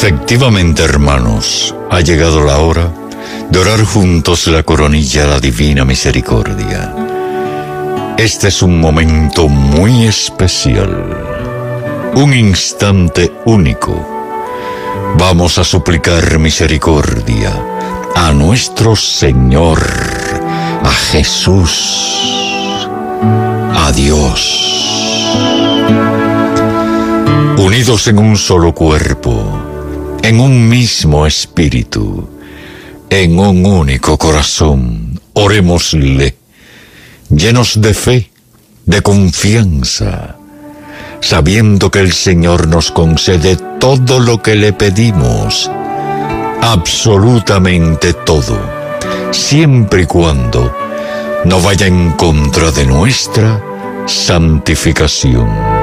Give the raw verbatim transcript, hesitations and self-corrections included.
Efectivamente, hermanos, ha llegado la hora de orar juntos la coronilla a la divina misericordia. Este es un momento muy especial, un instante único. Vamos a suplicar misericordia a nuestro Señor, a Jesús, a Dios. Unidos en un solo cuerpo, en un mismo espíritu, en un único corazón, orémosle, llenos de fe, de confianza, sabiendo que el Señor nos concede todo lo que le pedimos, absolutamente todo, siempre y cuando no vaya en contra de nuestra santificación.